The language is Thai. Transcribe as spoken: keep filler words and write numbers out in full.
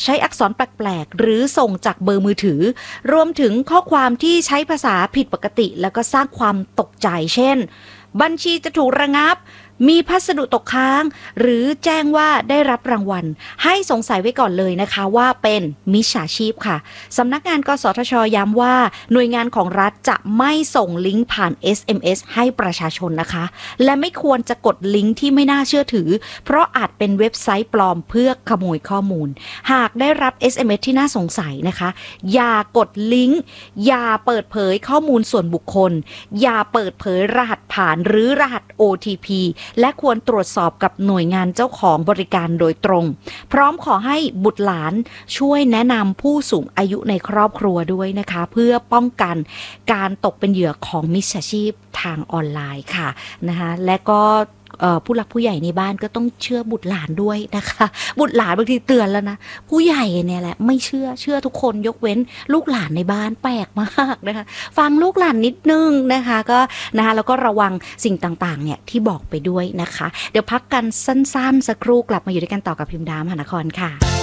ใช้อักษรแปลกๆหรือส่งจากเบอร์มือถือรวมถึงข้อความที่ใช้ภาษาผิดปกติแล้วก็สร้างความตกใจเช่นบัญชีจะถูกระงับมีพัสดุตกค้างหรือแจ้งว่าได้รับรางวัลให้สงสัยไว้ก่อนเลยนะคะว่าเป็นมิจฉาชีพค่ะสำนักงานกสทช.ย้ำว่าหน่วยงานของรัฐจะไม่ส่งลิงก์ผ่าน เอส เอ็ม เอส ให้ประชาชนนะคะและไม่ควรจะกดลิงก์ที่ไม่น่าเชื่อถือเพราะอาจเป็นเว็บไซต์ปลอมเพื่อขโมยข้อมูลหากได้รับ เอส เอ็ม เอส ที่น่าสงสัยนะคะอย่ากดลิงก์อย่าเปิดเผยข้อมูลส่วนบุคคลอย่าเปิดเผยรหัสผ่านหรือรหัส โอ ที พีและควรตรวจสอบกับหน่วยงานเจ้าของบริการโดยตรงพร้อมขอให้บุตรหลานช่วยแนะนำผู้สูงอายุในครอบครัวด้วยนะคะเพื่อป้องกันการตกเป็นเหยื่อของมิจฉาชีพทางออนไลน์ค่ะนะคะและก็ผู้หลักผู้ใหญ่ในบ้านก็ต้องเชื่อบุตรหลานด้วยนะคะบุตรหลานบางทีเตือนแล้วนะผู้ใหญ่เนี่ยแหละไม่เชื่อเชื่อทุกคนยกเว้นลูกหลานในบ้านแปลกมากนะคะฟังลูกหลานนิดนึงนะคะก็นะคะแล้วก็ระวังสิ่งต่างๆเนี่ยที่บอกไปด้วยนะคะเดี๋ยวพักกันสั้นๆสักครู่กลับมาอยู่ด้วยกันต่อกับพิมพ์ดามหานครค่ะ